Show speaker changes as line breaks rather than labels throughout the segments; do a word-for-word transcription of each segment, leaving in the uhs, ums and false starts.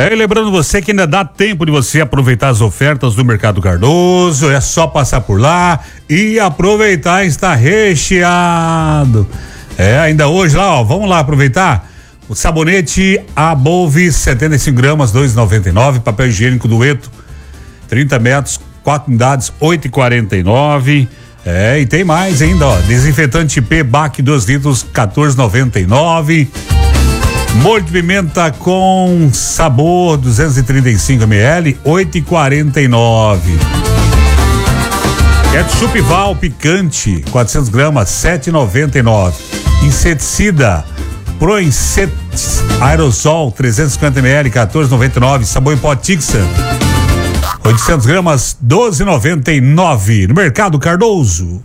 É, e lembrando você que ainda dá tempo de você aproveitar as ofertas do Mercado Cardoso, é só passar por lá e aproveitar, está recheado. É, ainda hoje lá, ó, vamos lá aproveitar. O sabonete Above setenta e cinco gramas, dois e noventa e nove, papel higiênico Dueto, trinta metros, quatro unidades, oito e quarenta e nove. É, e tem mais ainda, ó, desinfetante P B A C dois litros, quatorze e noventa e nove. Molho de pimenta com sabor, duzentos e trinta e cinco mililitros, oito e quarenta e nove. Ketchup Val picante, quatrocentos gramas, sete e noventa e nove. Inseticida Pro Inset Aerosol, trezentos e cinquenta mililitros, quatorze e noventa e nove. Sabão em pó Tixan, oitocentos gramas, doze e noventa e nove. No Mercado Cardoso.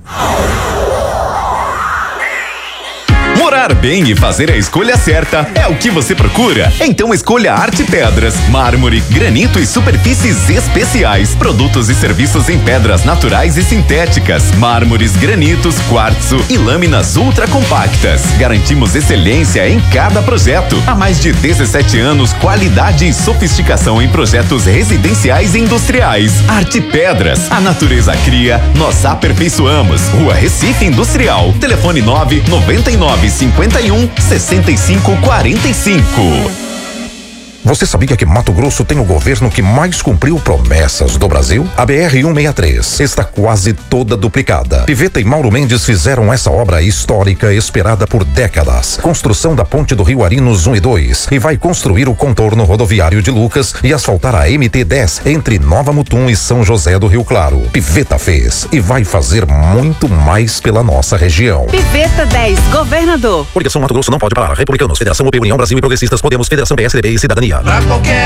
Morar bem e fazer a escolha certa é o que você procura? Então escolha Arte Pedras, mármore, granito e superfícies especiais. Produtos e serviços em pedras naturais e sintéticas, mármores, granitos, quartzo e lâminas ultra compactas. Garantimos excelência em cada projeto. Há mais de dezessete anos, qualidade e sofisticação em projetos residenciais e industriais. Arte Pedras, a natureza cria, nós aperfeiçoamos. Rua Recife Industrial. Telefone nove noventa e nove cinquenta e um sessenta e cinco quarenta e cinco.
Você sabia que Mato Grosso tem o governo que mais cumpriu promessas do Brasil? A B R cento e sessenta e três está quase toda duplicada. Piveta e Mauro Mendes fizeram essa obra histórica esperada por décadas. Construção da ponte do Rio Arinos um e dois e vai construir o contorno rodoviário de Lucas e asfaltar a M T dez entre Nova Mutum e São José do Rio Claro. Piveta fez e vai fazer muito mais pela nossa região.
Piveta dez, governador.
Coligação Mato Grosso não pode parar. Republicanos, Federação U P, União Brasil e Progressistas, Podemos, Federação P S D B e Cidadania.
Pra qualquer